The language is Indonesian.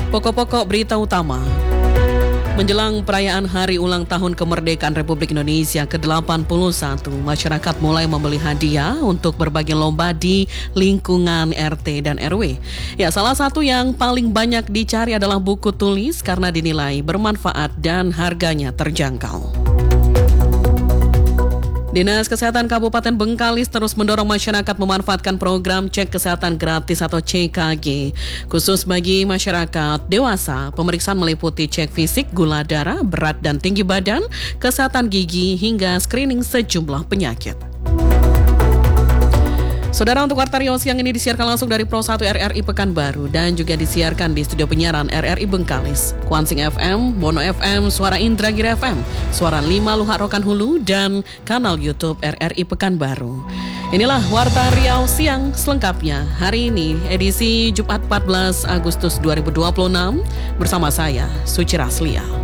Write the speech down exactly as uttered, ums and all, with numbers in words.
Pokok-pokok berita utama. Menjelang perayaan Hari Ulang Tahun Kemerdekaan Republik Indonesia ke delapan puluh satu, masyarakat mulai membeli hadiah untuk berbagai lomba di lingkungan R T dan R W. Ya, salah satu yang paling banyak dicari adalah buku tulis karena dinilai bermanfaat dan harganya terjangkau. Dinas Kesehatan Kabupaten Bengkalis terus mendorong masyarakat memanfaatkan program cek kesehatan gratis atau C K G. Khusus bagi masyarakat dewasa, pemeriksaan meliputi cek fisik, gula darah, berat dan tinggi badan, kesehatan gigi, hingga screening sejumlah penyakit. Saudara, untuk Warta Riau siang ini disiarkan langsung dari Pro satu R R I Pekanbaru dan juga disiarkan di studio penyiaran R R I Bengkalis, Kuansing F M, Mono F M, Suara Indragiri F M, Suara lima Luhak Rokan Hulu, dan kanal YouTube R R I Pekanbaru. Inilah Warta Riau siang selengkapnya hari ini, edisi Jumat empat belas Agustus dua ribu dua puluh enam, bersama saya, Suci Raslia.